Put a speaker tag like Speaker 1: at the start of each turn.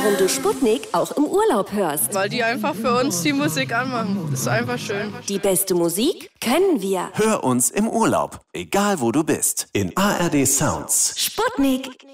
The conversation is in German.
Speaker 1: warum du Sputnik auch im Urlaub hörst.
Speaker 2: Weil die einfach für uns die Musik anmachen. Das ist einfach schön.
Speaker 1: Die beste Musik können wir.
Speaker 3: Hör uns im Urlaub, egal wo du bist, in ARD Sounds.
Speaker 1: Sputnik.